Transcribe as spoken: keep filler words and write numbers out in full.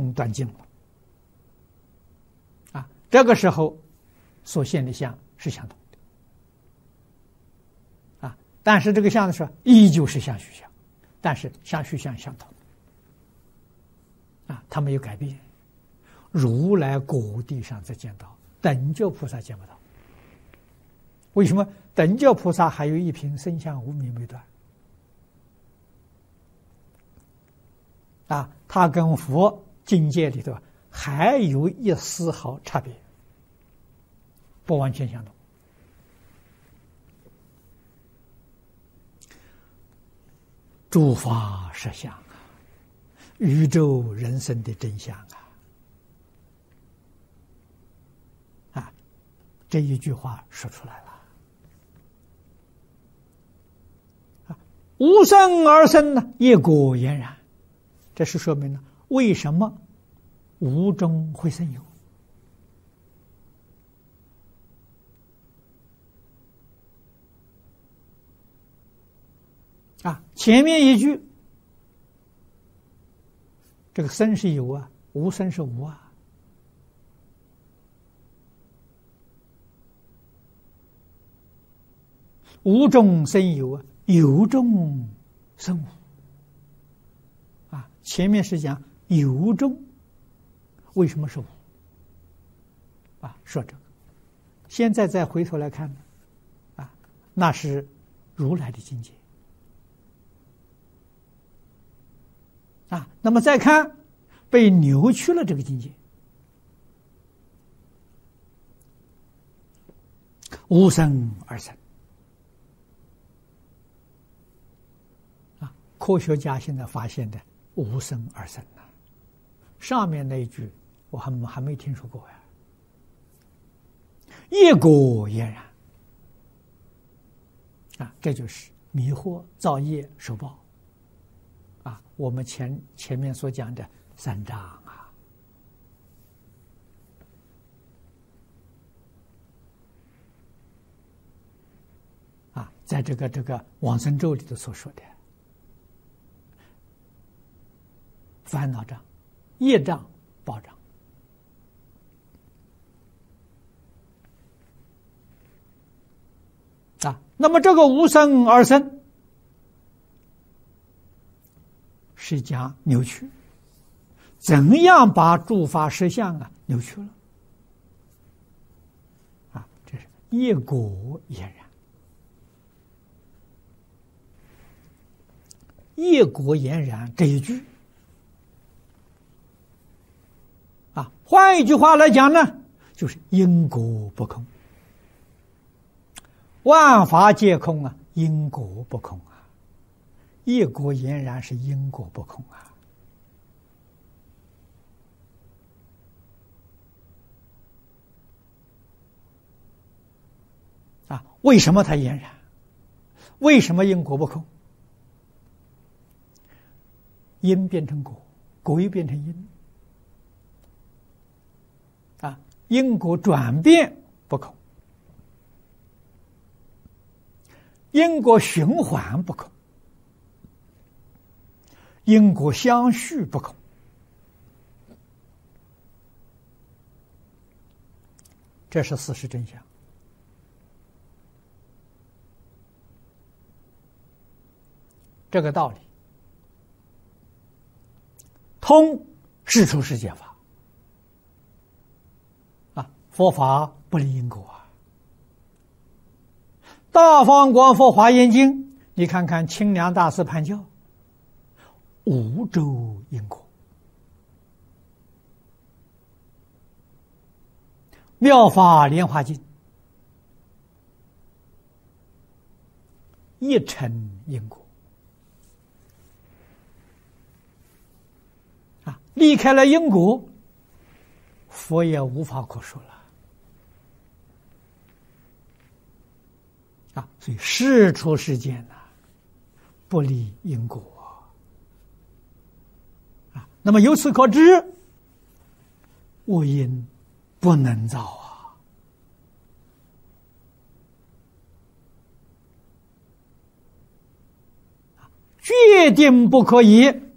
成断尽了。啊，这个时候所现的相是相同的。啊，但是这个相的时候依旧是相续相，但是相续相相同。啊，它没有改变。如来果地上才见到，等觉菩萨见不到。为什么？等觉菩萨还有一品生相无明没断。啊，他跟佛境界里头还有一丝毫差别，不完全相同。诸法实相啊，宇宙人生的真相啊！啊，这一句话说出来了。啊，无生而生呢，业果俨然。这是说明了为什么无中会生有。啊，前面一句，这个生是有啊，无生是无啊。无中生有啊，有中生无。前面是讲有中，为什么是无？啊，说这个。现在再回头来看呢，啊，那是如来的境界。啊，那么再看被扭曲了这个境界，无生而生。啊，科学家现在发现的。无生而生呐，上面那一句我还还没听说过呀。业果俨然啊，这就是迷惑、造业、受报啊。我们前前面所讲的三障啊，啊，在这个这个往生咒里头所说的。烦恼障、业障、报障啊，那么这个无生而生是讲扭曲，怎样把诸法实相啊扭曲了？啊，这是业果俨然，业果俨然这一句。啊，换一句话来讲呢，就是因果不空，万法皆空啊，因果不空啊，业果俨然是因果不空啊。啊，为什么它俨然？为什么因果不空？因变成果，果又变成因。啊，因果转变不空，因果循环不空，因果相续不空。这是事实真相。这个道理通世出世间法。佛法不离因果啊！大方广佛华严经，你看看清凉大师判教，无周因果；妙法莲华经，一尘因果。啊，离开了因果，佛也无法可说了。啊，所以事出世间呐、啊，不离因果啊。那么由此可知，无因不能造啊。决定不可以